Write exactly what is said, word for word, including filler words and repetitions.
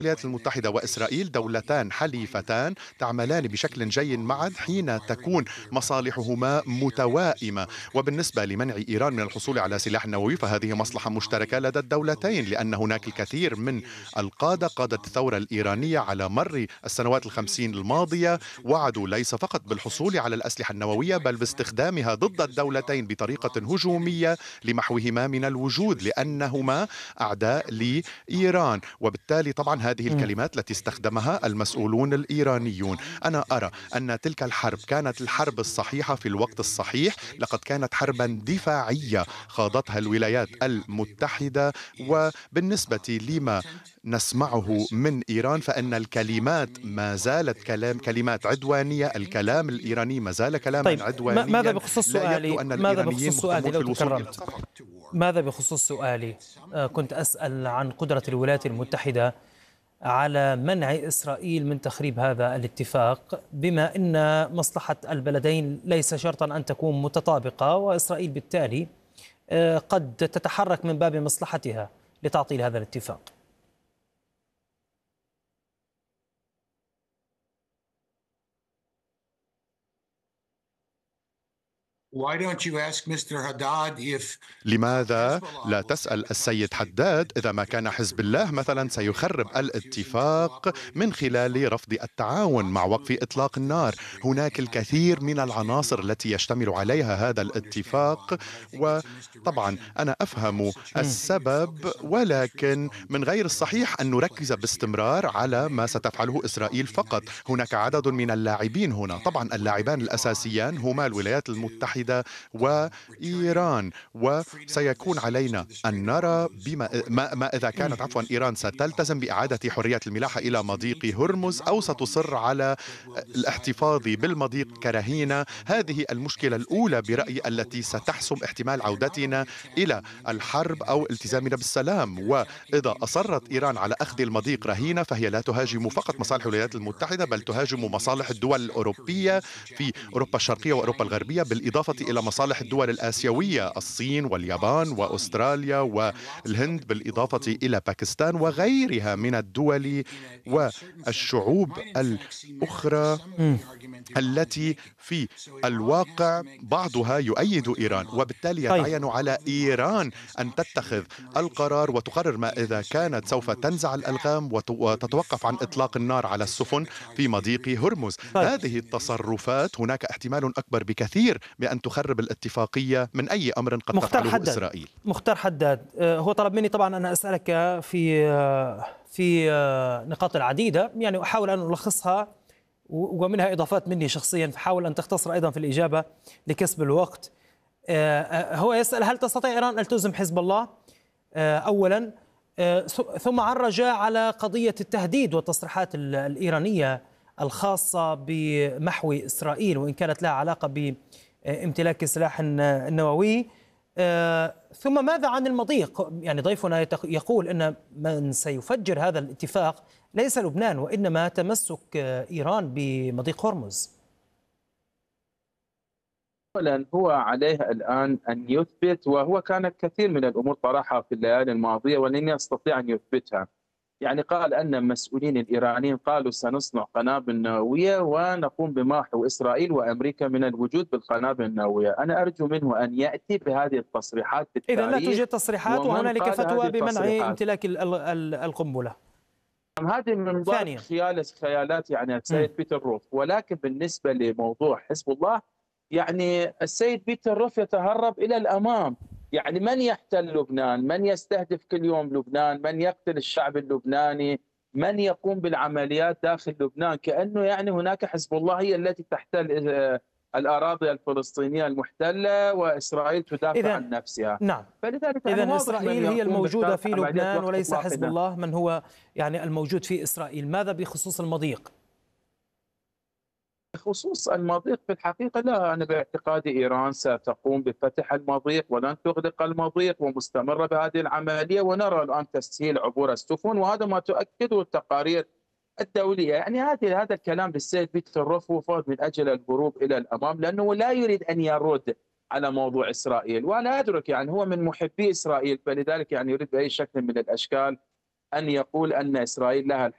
الولايات المتحدة وإسرائيل دولتان حليفتان تعملان بشكل جيد معا حين تكون مصالحهما متوائمة. وبالنسبة لمنع إيران من الحصول على سلاح نووي فهذه مصلحة مشتركة لدى الدولتين، لأن هناك الكثير من القادة قادة الثورة الإيرانية على مر السنوات الخمسين الماضية وعدوا ليس فقط بالحصول على الأسلحة النووية بل باستخدامها ضد الدولتين بطريقة هجومية لمحوهما من الوجود، لأنهما أعداء لإيران. وبالتالي طبعا هذه الكلمات التي استخدمها المسؤولون الإيرانيون، أنا أرى أن تلك الحرب كانت الحرب الصحيحة في الوقت الصحيح. لقد كانت حربا دفاعية خاضتها الولايات المتحدة. وبالنسبة لما نسمعه من إيران فإن الكلمات ما زالت كلام كلمات عدوانية، الكلام الإيراني ما زال كلاما طيب ماذا عدوانيا. بخصوص لا يبدو سؤالي أن ماذا الإيرانيين بخصوص سؤالي مهتمون في لو الوصول إلى تكرمت ماذا بخصوص سؤالي آه، كنت أسأل عن قدرة الولايات المتحدة على منع إسرائيل من تخريب هذا الاتفاق، بما أن مصلحة البلدين ليس شرطا أن تكون متطابقة، وإسرائيل بالتالي آه، قد تتحرك من باب مصلحتها لتعطيل هذا الاتفاق. Why don't you ask Mister Haddad if لماذا لا تسأل السيد حداد إذا ما كان حزب الله مثلا سيخرب الاتفاق من خلال رفض التعاون مع وقف إطلاق النار؟ هناك الكثير من العناصر التي يشتمل عليها هذا الاتفاق، وطبعا أنا أفهم السبب، ولكن من غير الصحيح أن نركز باستمرار على ما ستفعله إسرائيل فقط. هناك عدد من اللاعبين هنا، طبعا اللاعبان الأساسيان هما الولايات المتحدة وإيران، وسيكون علينا أن نرى بما ما, ما إذا كانت عفوا إيران ستلتزم بإعادة حرية الملاحة إلى مضيق هرمز أو ستصر على الاحتفاظ بالمضيق كرهينة. هذه المشكلة الأولى برأيي التي ستحسم احتمال عودتنا إلى الحرب أو التزامنا بالسلام. وإذا أصرت إيران على أخذ المضيق رهينة فهي لا تهاجم فقط مصالح الولايات المتحدة بل تهاجم مصالح الدول الأوروبية في أوروبا الشرقية وأوروبا الغربية، بالإضافة إلى مصالح الدول الآسيوية، الصين واليابان وأستراليا والهند، بالإضافة إلى باكستان وغيرها من الدول والشعوب الأخرى التي في الواقع بعضها يؤيد إيران. وبالتالي طيب. يتعين على إيران أن تتخذ القرار وتقرر ما إذا كانت سوف تنزع الألغام وتتوقف عن إطلاق النار على السفن في مضيق هرمز. طيب. هذه التصرفات هناك احتمال أكبر بكثير بأن تخرب الاتفاقية من أي أمر قد مختار تفعله حداد. إسرائيل. مختار حداد، هو طلب مني طبعا أن أسألك في في نقاط العديدة، يعني أحاول أن ألخصها ومنها إضافات مني شخصيا، فحاول أن تختصر أيضا في الإجابة لكسب الوقت. هو يسأل هل تستطيع إيران أن تلزم حزب الله أولا، ثم عرج على قضية التهديد والتصريحات الإيرانية الخاصة بمحو إسرائيل وإن كانت لها علاقة بامتلاك سلاح نووي، ثم ماذا عن المضيق؟ يعني ضيفنا يقول أن من سيفجر هذا الاتفاق ليس لبنان وإنما تمسك إيران بمضيق هرمز. أولا هو عليه الآن أن يثبت، وهو كان كثير من الأمور طرحها في الليالي الماضية ولن يستطيع أن يثبتها. يعني قال أن المسؤولين الإيرانيين قالوا سنصنع قنابل نووية ونقوم بمحو إسرائيل وأمريكا من الوجود بالقنابل النووية. أنا أرجو منه أن يأتي بهذه التصريحات بالتاريخ. إذا لا توجد تصريحات وهنالك فتوى بمنع امتلاك القنبلة. هذه من ضمن خيالات يعني السيد بيتر روف. ولكن بالنسبة لموضوع حزب الله، يعني السيد بيتر روف يتهرب إلى الأمام. يعني من يحتل لبنان؟ من يستهدف كل يوم لبنان؟ من يقتل الشعب اللبناني؟ من يقوم بالعمليات داخل لبنان؟ كأنه يعني هناك حزب الله هي التي تحتل الأراضي الفلسطينية المحتلة وإسرائيل تدافع عن نفسها. نعم. فلذلك إذن إسرائيل هي الموجودة في لبنان وليس حزب الله من هو يعني الموجود في إسرائيل. ماذا بخصوص المضيق؟ بخصوص المضيق في الحقيقة لا، أنا باعتقادي إيران ستقوم بفتح المضيق ولن تغلق المضيق ومستمرة بهذه العملية، ونرى الآن تسهيل عبور السفن وهذا ما تؤكده التقارير الدولية. يعني هذه هذا الكلام للسيد بيتر روف فقط من أجل الهروب إلى الأمام، لأنه لا يريد أن يرد على موضوع إسرائيل. وأنا أدرك يعني هو من محبي إسرائيل، فلذلك يعني يريد بأي شكل من الأشكال أن يقول أن إسرائيل لها